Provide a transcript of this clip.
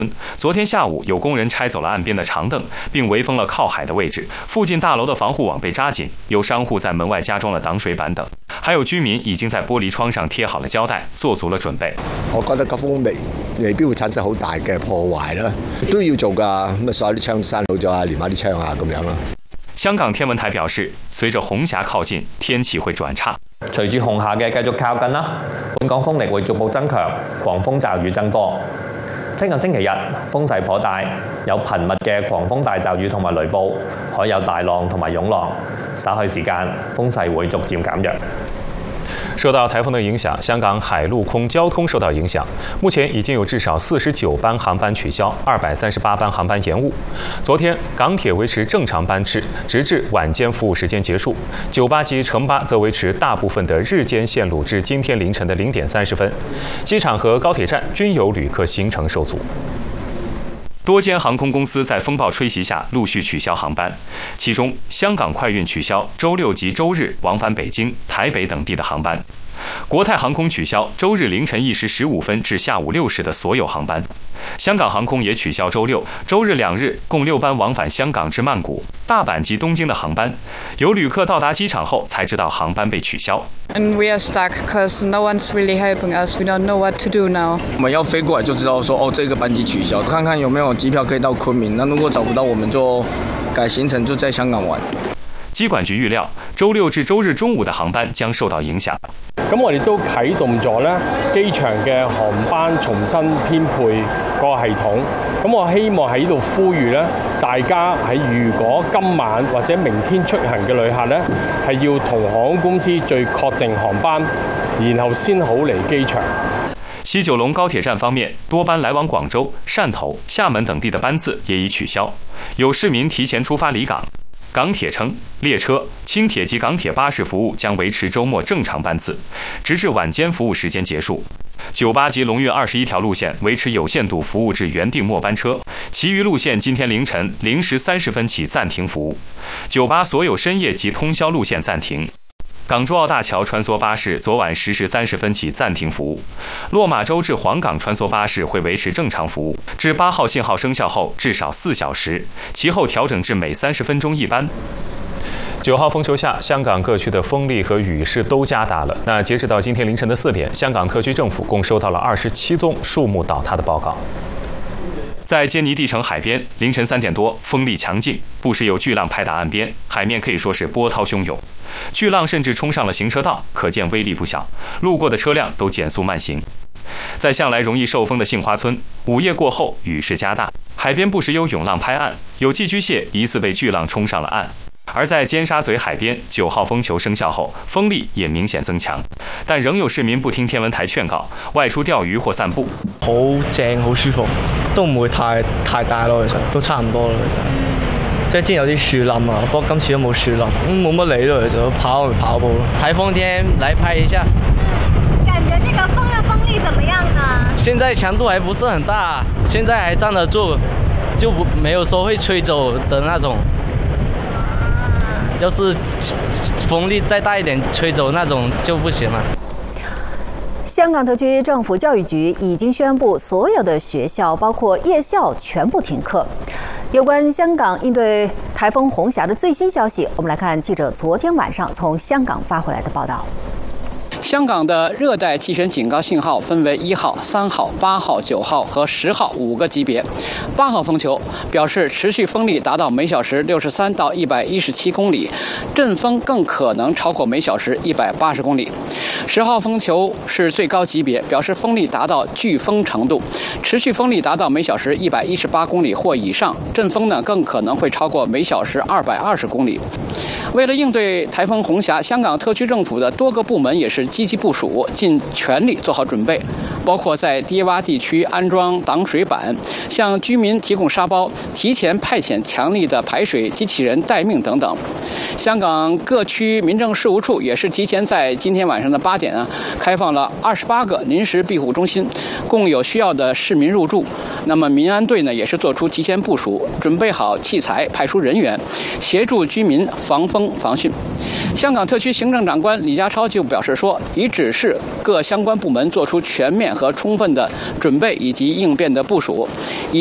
昨天下午，有工人拆走了岸边的长凳，并围封了靠海的位置。附近大楼的防护网被扎紧，有商户在门外加装了挡水板等，还有居民已经在玻璃窗上贴好了胶带，做足了準備。 我覺得個風未必會產生好大嘅破壞啦，都要做㗎。咁所有啲窗閂好咗啊，連埋啲窗啊咁樣啦。 香港天文台表示，隨着紅霞靠近，天氣會轉差。 隨住紅霞嘅繼續靠近啦，本港風力會逐步增強，狂風驟雨增多。聽日星期日風勢頗大，有頻密嘅狂風大驟雨同埋雷暴，海有大浪同埋湧浪。稍後時間風勢會逐漸減弱。 受到台風的影響，香港海陸空交通受到影響。目前已經有至少49班航班取消，238班航班延誤。昨天，港鐵維持正常班次，直至晚間服務時間結束。九巴及城巴則維持大部分的日間線路至今天凌晨的0點30分。機場和高鐵站均有旅客行程受阻。 多間航空公司在風暴吹襲下陸續取消航班，其中香港快運取消周六及周日往返北京、台北等地的航班。國泰航空取消周日凌晨1時15分至下午6時的所有航班。香港航空也取消周六、周日2日共6班往返香港至曼谷、大阪及東京的航班。有旅客到達機場後才知道航班被取消。 And we are stuck because no one's really helping us. We don't know what to do now. 我们要飞过来就知道说哦，这个班机取消，看看有没有机票可以到昆明。那如果找不到，我们就改行程，就在香港玩。 機管局預料，周六至周日中午的航班將受到影響。 咁我哋都啟動咗咧機場嘅航班重新編配個系統。咁我希望喺呢度呼籲咧，大家如果今晚或者明天出行嘅旅客咧，係要同航空公司最確定航班，然後先好嚟機場。 西九龍高鐵站方面，多班來往廣州、汕頭、廈門等地的班次也已取消，有市民提前出發離港。港鐵稱，列車、輕鐵及港鐵巴士服務將維持周末正常班次，直至晚間服務時間結束。九巴及龍運21條路線維持有限度服務至原定末班車，其餘路線今天凌晨0時30分起暫停服務。九巴所有深夜及通宵路線暫停。港珠澳大橋穿梭巴士昨晚10時30分起暫停服務，落馬洲至黃港穿梭巴士會維持正常服務，至8號信號生效後至少4小時，其後調整至每30分鐘一班。 9號風球下，香港各區的風力和雨勢都加大了。那截止到今天凌晨的4點，香港特區政府共收到了27宗樹木倒塌的報告。在堅尼地城海邊，凌晨3點多，風力強勁，不時有巨浪拍打岸邊，海面可以說是波濤洶湧。巨浪甚至衝上了行車道，可見威力不小，路過的車輛都減速慢行。在向來容易受風的杏花村，午夜過後雨勢加大，海邊不時有湧浪拍岸，有寄居蟹疑似被巨浪衝上了岸。而在尖沙咀海邊，9號風球生效後，風力也明顯增強，但仍有市民不聽天文台勸告，外出釣魚或散步。 好正，好舒服，都唔會太大咯，其實都差唔多咯，其實。即係之前有啲樹冧啊，不過今次都冇樹冧，冇乜理咯，就跑步咯。台風天來拍一下。 感覺這個風力怎麼樣呢？ 現在強度還不是很大，現在還站得住，就沒有說會吹走的那種。要是風力再大一點，吹走那種就不行了。 香港特區政府教育局已經宣布，所有的學校，包括夜校，全部停課。有關香港應對颱風紅霞的最新消息，我們來看記者昨天晚上從香港發回來的報道。 香港的熱帶氣旋警告信號分為1號、3號、8號、9號和10號5個級別。8號風球表示持續風力達到每小時63到117公里，陣風更可能超過每小時180公里。10號風球是最高級別，表示風力達到颶風程度，持續風力達到每小時118公里或以上，陣風呢更可能會超過每小時220公里。為了應對颱風紅霞，香港特區政府的多個部門也是積極部署，盡全力做好準備，包括在低洼地區安裝擋水板，向居民提供沙包，提前派遣強力的排水機器人待命等等。香港各區民政事務處也是提前在今天晚上的8點開放了28個臨時庇護中心，供有需要的市民入住。那麼民安隊呢也是做出提前部署，準備好器材，派出人員協助居民防風防汛。 香港特区行政长官李家超就表示说，已指示各相关部门做出全面和充分的准备以及应变的部署。